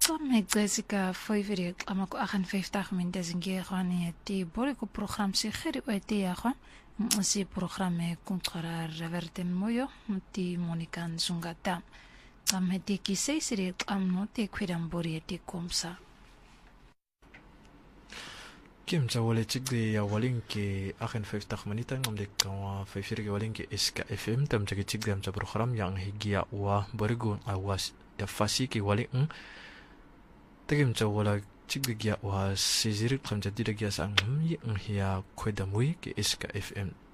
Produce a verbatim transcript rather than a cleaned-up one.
Met Jessica favorite ama ko akan vijftig minuten zinge khani ti bore ko program si khiri o ti ya khan si program e kontra reverten moyo ti monikan sungata am heti ki sei siri am no ti kwiram bori ti komsa Kim sa wale chigde ya waling ke akan vijftig minuten om de kan vijftig waling ke iska F M tam chagi chigde am sa program yang higia wa borigo awas ya fasi ke waling Tegem sa wala chigde ya wa sizirik kam jadi dia sang yi ang hiya kweda mui ke iska F M